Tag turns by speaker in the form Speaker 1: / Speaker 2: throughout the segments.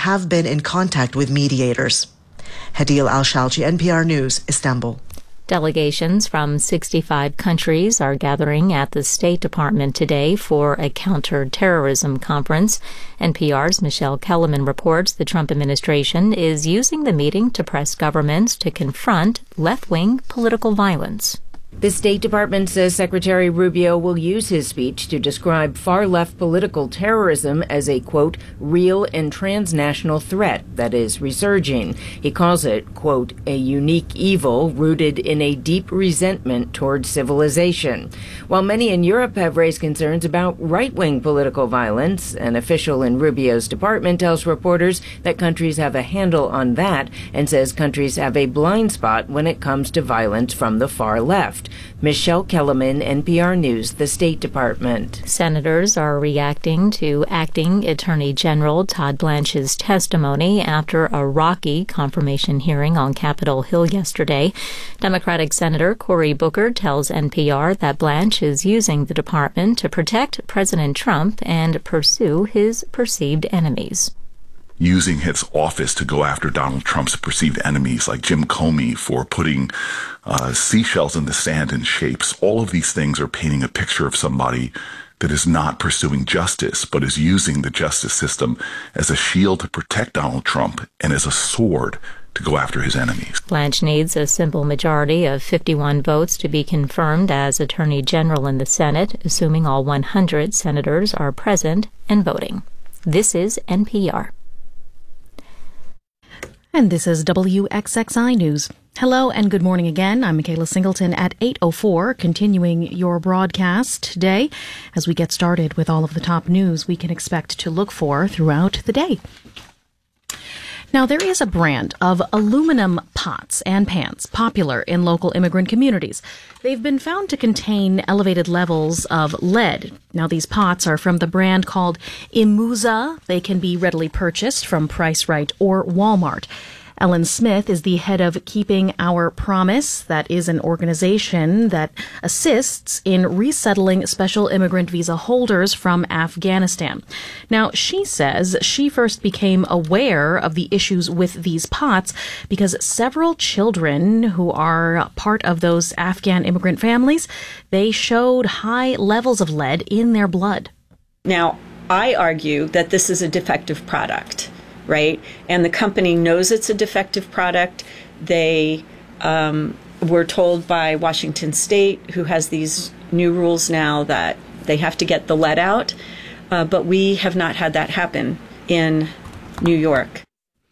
Speaker 1: have been in contact with mediators. Hadil Al-Shalchi, NPR News, Istanbul.
Speaker 2: Delegations from 65 countries are gathering at the State Department today for a counter-terrorism conference. NPR's Michelle Kellerman reports the Trump administration is using the meeting to press governments to confront left-wing political violence.
Speaker 3: The State Department says Secretary Rubio will use his speech to describe far-left political terrorism as a, quote, real and transnational threat that is resurging. He calls it, quote, a unique evil rooted in a deep resentment toward civilization. While many in Europe have raised concerns about right-wing political violence, an official in Rubio's department tells reporters that countries have a handle on that and says countries have a blind spot when it comes to violence from the far left. Michelle Kellerman, NPR News, the State Department.
Speaker 2: Senators are reacting to Acting Attorney General Todd Blanche's testimony after a rocky confirmation hearing on Capitol Hill yesterday. Democratic Senator Cory Booker tells NPR that Blanche is using the department to protect President Trump and pursue his perceived enemies.
Speaker 4: Using his office to go after Donald Trump's perceived enemies like Jim Comey for putting seashells in the sand in shapes. All of these things are painting a picture of somebody that is not pursuing justice, but is using the justice system as a shield to protect Donald Trump and as a sword to go after his enemies.
Speaker 2: Blanche needs a simple majority of 51 votes to be confirmed as Attorney General in the Senate, assuming all 100 senators are present and voting. This is NPR.
Speaker 5: And this is WXXI News. Hello and good morning again. I'm Michaela Singleton at 8:04, continuing your broadcast today as we get started with all of the top news we can expect to look for throughout the day. Now, there is a brand of aluminum pots and pans popular in local immigrant communities. They've been found to contain elevated levels of lead. Now, these pots are from the brand called Imuza. They can be readily purchased from Price Right or Walmart. Ellen Smith is the head of Keeping Our Promise. That is an organization that assists in resettling special immigrant visa holders from Afghanistan. Now, she says she first became aware of the issues with these pots because several children who are part of those Afghan immigrant families, they showed high levels of lead in their blood.
Speaker 6: Now, I argue that this is a defective product. Right? And the company knows it's a defective product. They were told by Washington State, who has these new rules now, that they have to get the lead out. But we have not had that happen in New York.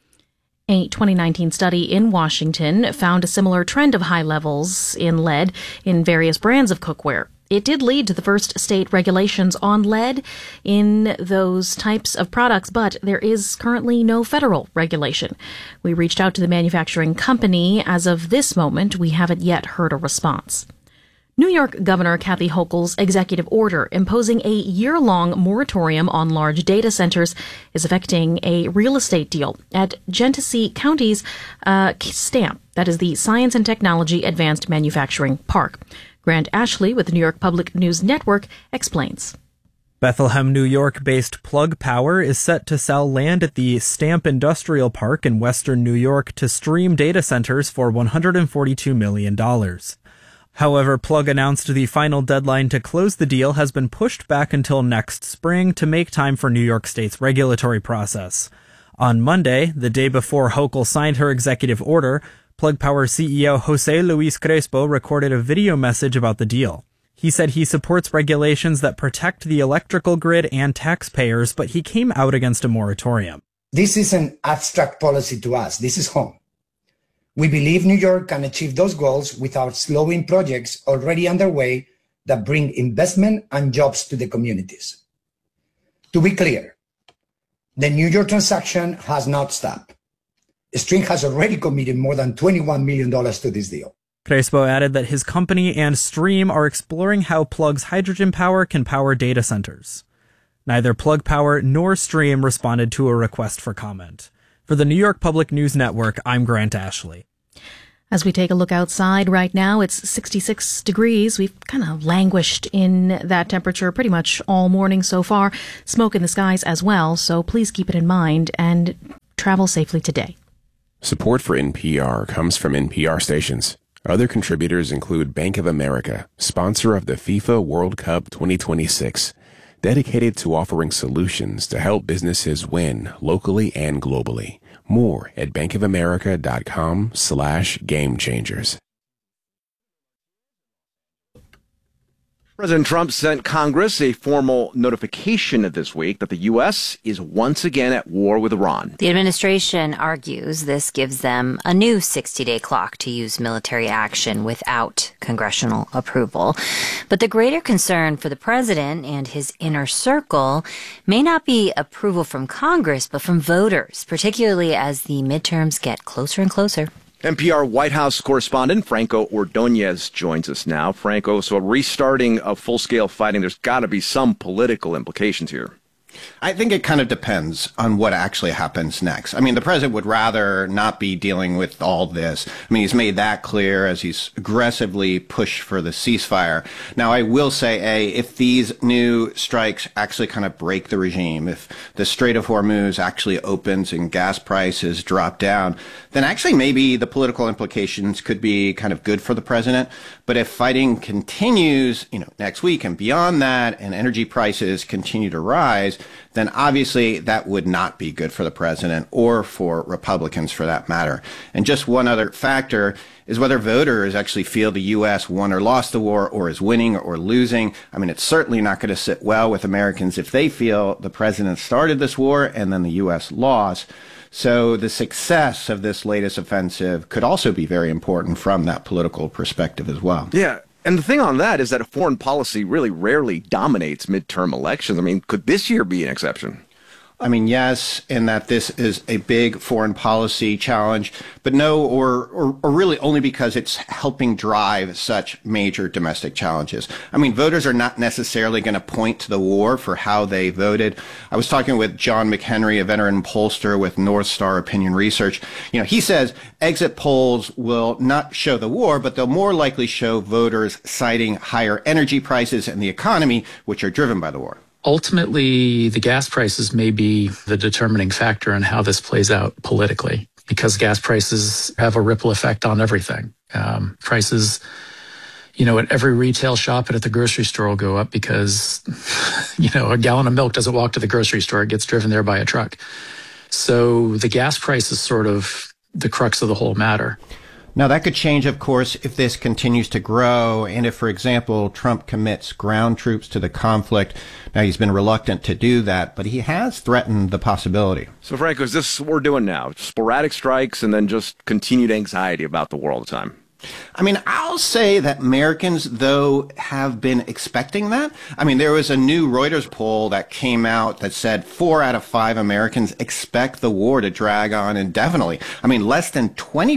Speaker 5: A 2019 study in Washington found a similar trend of high levels in lead in various brands of cookware. It did lead to the first state regulations on lead in those types of products, but there is currently no federal regulation. We reached out to the manufacturing company. As of this moment, we haven't yet heard a response. New York Governor Kathy Hochul's executive order imposing a year-long moratorium on large data centers is affecting a real estate deal at Genesee County's STAMP, that is the Science and Technology Advanced Manufacturing Park. Grant Ashley with the New York Public News Network explains.
Speaker 7: Bethlehem, New York-based Plug Power is set to sell land at the Stamp Industrial Park in western New York to Stream Data Centers for $142 million. However, Plug announced the final deadline to close the deal has been pushed back until next spring to make time for New York State's regulatory process. On Monday, the day before Hochul signed her executive order, Plug Power CEO Jose Luis Crespo recorded a video message about the deal. He said he supports regulations that protect the electrical grid and taxpayers, but he came out against a moratorium.
Speaker 8: This isn't abstract policy to us. This is home. We believe New York can achieve those goals without slowing projects already underway that bring investment and jobs to the communities. To be clear, the New York transaction has not stopped. Stream has already committed more than $21 million to this deal.
Speaker 7: Crespo added that his company and Stream are exploring how Plug's hydrogen power can power data centers. Neither Plug Power nor Stream responded to a request for comment. For the New York Public News Network, I'm Grant Ashley.
Speaker 5: As we take a look outside right now, it's 66 degrees. We've kind of languished in that temperature pretty much all morning so far. Smoke in the skies as well, so please keep it in mind. And travel safely today.
Speaker 9: Support for NPR comes from NPR stations. Other contributors include Bank of America, sponsor of the FIFA World Cup 2026, dedicated to offering solutions to help businesses win locally and globally. More at bankofamerica.com/gamechangers.
Speaker 10: President Trump sent Congress a formal notification this week that the U.S. is once again at war with Iran.
Speaker 11: The administration argues this gives them a new 60-day clock to use military action without congressional approval. But the greater concern for the president and his inner circle may not be approval from Congress, but from voters, particularly as the midterms get closer and closer.
Speaker 10: NPR White House correspondent Franco Ordonez joins us now. Franco, so a restarting of full-scale fighting, there's got to be some political implications here.
Speaker 12: I think it kind of depends on what actually happens next. I mean, the president would rather not be dealing with all this. I mean, he's made that clear as he's aggressively pushed for the ceasefire. Now, I will say, if these new strikes actually kind of break the regime, if the Strait of Hormuz actually opens and gas prices drop down, then actually maybe the political implications could be kind of good for the president. But if fighting continues, next week and beyond that, and energy prices continue to rise, then obviously that would not be good for the president or for Republicans for that matter. And just one other factor is whether voters actually feel the U.S. won or lost the war or is winning or losing. I mean, it's certainly not going to sit well with Americans if they feel the president started this war and then the U.S. lost. So the success of this latest offensive could also be very important from that political perspective as well.
Speaker 10: Yeah. And the thing on that is that foreign policy really rarely dominates midterm elections. I mean, could this year be an exception?
Speaker 12: I mean, yes, in that this is a big foreign policy challenge, but no, or really only because it's helping drive such major domestic challenges. I mean, voters are not necessarily going to point to the war for how they voted. I was talking with John McHenry, a veteran pollster with North Star Opinion Research. He says exit polls will not show the war, but they'll more likely show voters citing higher energy prices and the economy, which are driven by the war.
Speaker 13: Ultimately, the gas prices may be the determining factor in how this plays out politically, because gas prices have a ripple effect on everything. Prices, at every retail shop and at the grocery store will go up because, a gallon of milk doesn't walk to the grocery store. It gets driven there by a truck. So the gas price is sort of the crux of the whole matter.
Speaker 12: Now, that could change, of course, if this continues to grow and if, for example, Trump commits ground troops to the conflict. Now, he's been reluctant to do that, but he has threatened the possibility.
Speaker 10: So, Franco, is this what we're doing now? Sporadic strikes and then just continued anxiety about the war all the time?
Speaker 12: I mean, I'll say that Americans, though, have been expecting that. I mean, there was a new Reuters poll that came out that said 4 out of 5 Americans expect the war to drag on indefinitely. I mean, less than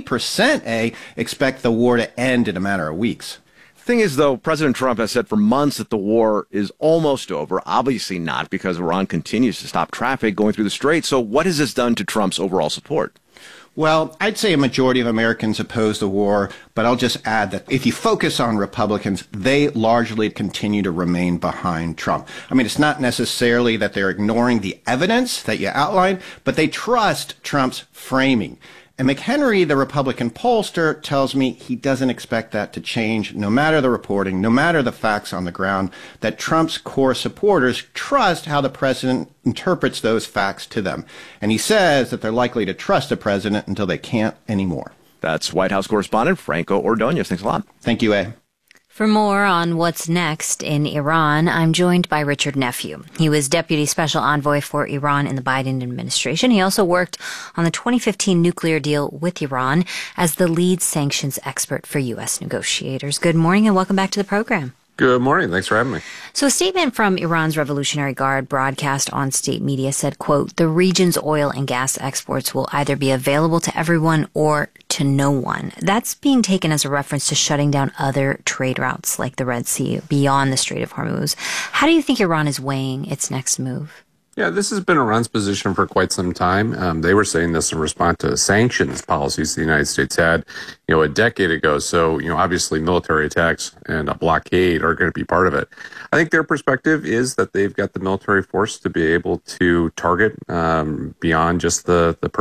Speaker 12: 20% expect the war to end in a matter of weeks.
Speaker 10: The thing is, though, President Trump has said for months that the war is almost over. Obviously not, because Iran continues to stop traffic going through the Strait. So what has this done to Trump's overall support?
Speaker 12: Well, I'd say a majority of Americans oppose the war, but I'll just add that if you focus on Republicans, they largely continue to remain behind Trump. I mean, it's not necessarily that they're ignoring the evidence that you outlined, but they trust Trump's framing. And McHenry, the Republican pollster, tells me he doesn't expect that to change, no matter the reporting, no matter the facts on the ground, that Trump's core supporters trust how the president interprets those facts to them. And he says that they're likely to trust the president until they can't anymore.
Speaker 10: That's White House correspondent Franco Ordonez. Thanks a lot.
Speaker 12: Thank you, A.
Speaker 11: For more on what's next in Iran, I'm joined by Richard Nephew. He was Deputy Special Envoy for Iran in the Biden administration. He also worked on the 2015 nuclear deal with Iran as the lead sanctions expert for U.S. negotiators. Good morning and welcome back to the program.
Speaker 14: Good morning. Thanks for having me.
Speaker 11: So a statement from Iran's Revolutionary Guard broadcast on state media said, quote, the region's oil and gas exports will either be available to everyone or to no one. That's being taken as a reference to shutting down other trade routes like the Red Sea beyond the Strait of Hormuz. How do you think Iran is weighing its next move?
Speaker 14: Yeah, this has been Iran's position for quite some time. They were saying this in response to sanctions policies the United States had, a decade ago. So, obviously military attacks and a blockade are going to be part of it. I think their perspective is that they've got the military force to be able to target beyond just the